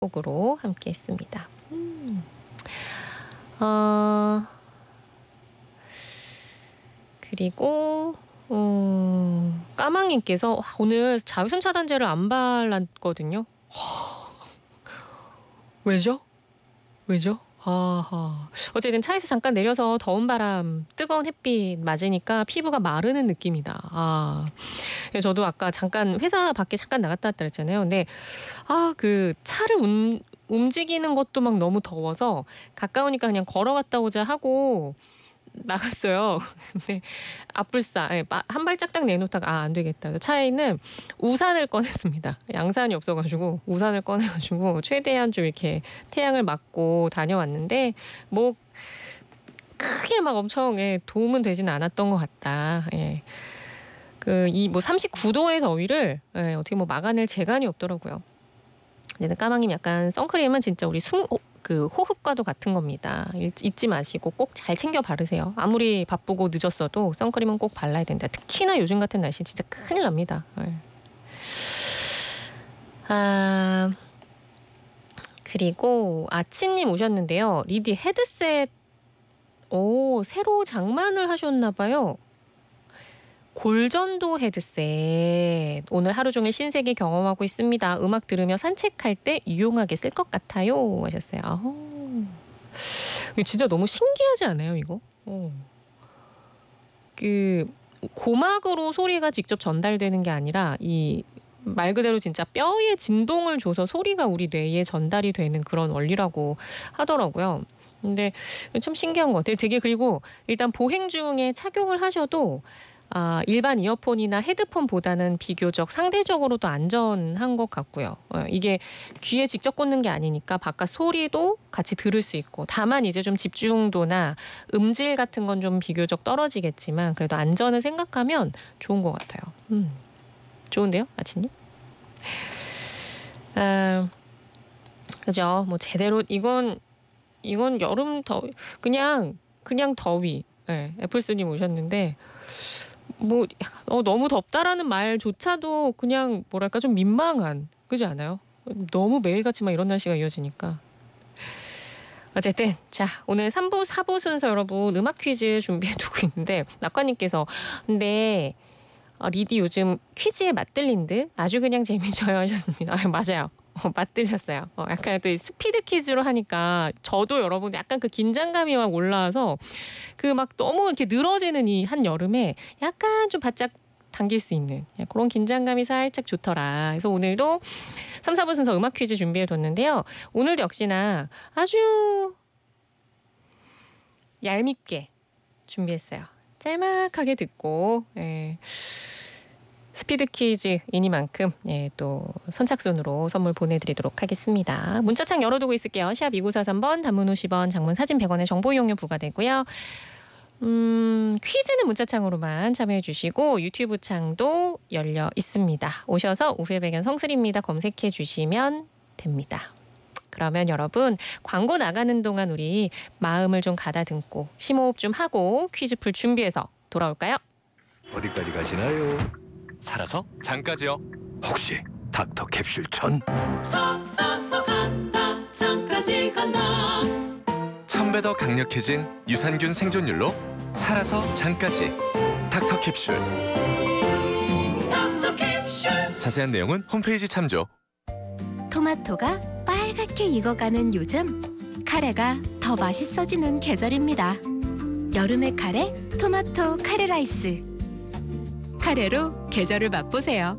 곡으로 함께 했습니다. 어, 그리고 까망님께서 오늘 자외선 차단제를 안 발랐거든요. 왜죠? 왜죠? 아하. 어쨌든 차에서 잠깐 내려서 더운 바람, 뜨거운 햇빛 맞으니까 피부가 마르는 느낌이다. 아. 저도 아까 잠깐 회사 밖에 잠깐 나갔다 왔다 그랬잖아요. 근데 그 차를 움직이는 것도 막 너무 더워서 가까우니까 그냥 걸어갔다 오자 하고 나갔어요. 근데 앞불싸 한 발짝 딱 내놓다가 안 되겠다. 차에 있는 우산을 꺼냈습니다. 양산이 없어가지고 우산을 꺼내가지고 최대한 좀 이렇게 태양을 맞고 다녀왔는데 뭐 크게 막 엄청 도움은 되지는 않았던 것 같다. 예. 이 뭐 39도의 더위를 어떻게 뭐 막아낼 재간이 없더라고요. 근데 까망님 약간 선크림은 진짜 우리 호흡과도 같은 겁니다. 잊지 마시고 꼭 잘 챙겨 바르세요. 아무리 바쁘고 늦었어도 선크림은 꼭 발라야 된다. 특히나 요즘 같은 날씨 진짜 큰일 납니다. 그리고 아치님 오셨는데요. 리디 헤드셋 새로 장만을 하셨나 봐요. 골전도 헤드셋 오늘 하루 종일 신세계 경험하고 있습니다. 음악 들으며 산책할 때 유용하게 쓸 것 같아요 하셨어요. 이거 진짜 너무 신기하지 않아요 이거? 고막으로 소리가 직접 전달되는 게 아니라 이 말 그대로 진짜 뼈에 진동을 줘서 소리가 우리 뇌에 전달이 되는 그런 원리라고 하더라고요. 근데 참 신기한 것 같아요. 되게 그리고 일단 보행 중에 착용을 하셔도 일반 이어폰이나 헤드폰보다는 비교적 상대적으로도 안전한 것 같고요. 이게 귀에 직접 꽂는 게 아니니까 바깥 소리도 같이 들을 수 있고 다만 이제 좀 집중도나 음질 같은 건 좀 비교적 떨어지겠지만 그래도 안전을 생각하면 좋은 것 같아요. 좋은데요, 아치님? 그죠? 뭐 제대로 이건 여름 더위 그냥 더위. 네, 애플스님 오셨는데 뭐 너무 덥다라는 말조차도 그냥 뭐랄까 좀 민망한 그지 않아요? 너무 매일같이 막 이런 날씨가 이어지니까. 어쨌든 자 오늘 3부 4부 순서 여러분 음악 퀴즈 준비해두고 있는데 낙관님께서 근데 리디 요즘 퀴즈에 맛들린 듯 아주 그냥 재미져요 하셨습니다. 맞아요. 맛들렸어요. 약간 또 스피드 퀴즈로 하니까 저도 여러분 약간 그 긴장감이 막 올라와서 그 막 너무 이렇게 늘어지는 이 한여름에 약간 좀 바짝 당길 수 있는 그런 긴장감이 살짝 좋더라. 그래서 오늘도 3, 4부 순서 음악 퀴즈 준비해뒀는데요. 오늘도 역시나 아주 얄밉게 준비했어요. 짤막하게 듣고 스피드 퀴즈이니만큼 또 선착순으로 선물 보내드리도록 하겠습니다. 문자창 열어두고 있을게요. 샵 2943번 단문 50원 장문 사진 100원의 정보 이용료 부과되고요. 퀴즈는 문자창으로만 참여해 주시고 유튜브 창도 열려 있습니다. 오셔서 우수의 배경 성슬입니다. 검색해 주시면 됩니다. 그러면 여러분 광고 나가는 동안 우리 마음을 좀 가다듬고 심호흡 좀 하고 퀴즈 풀 준비해서 돌아올까요? 어디까지 가시나요? 살아서 장까지요. 혹시 닥터 캡슐 천? 살아서 간다 장까지 간다. 1000배 더 강력해진 유산균 생존율로 살아서 장까지 닥터 캡슐. 닥터 캡슐. 자세한 내용은 홈페이지 참조. 토마토가 빨갛게 익어가는 요즘 카레가 더 맛있어지는 계절입니다. 여름의 카레, 토마토 카레 라이스. 카레로 계절을 맛보세요.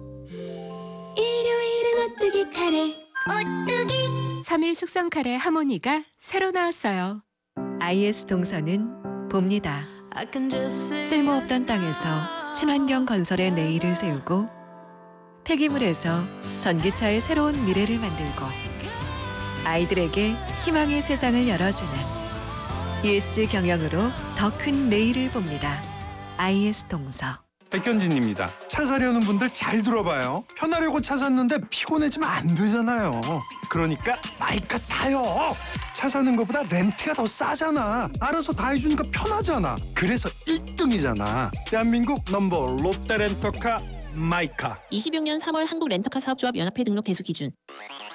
일요일은 오뚜기 카레. 오뚜기. 3일 숙성 카레 하모니가 새로 나왔어요. IS 동서는 봅니다. 쓸모없던 땅에서 친환경 건설의 내일을 세우고 폐기물에서 전기차의 새로운 미래를 만들고 아이들에게 희망의 세상을 열어주는 ESG 경영으로 더 큰 내일을 봅니다. IS 동서. 백현진입니다. 차 사려는 분들 잘 들어봐요. 편하려고 차 샀는데 피곤해지면 안 되잖아요. 그러니까 마이카 타요. 차 사는 것보다 렌트가 더 싸잖아. 알아서 다 해주니까 편하잖아. 그래서 1등이잖아. 대한민국 넘버 롯데 렌터카 마이카. 26년 3월 한국 렌터카 사업조합 연합회 등록 대수 기준.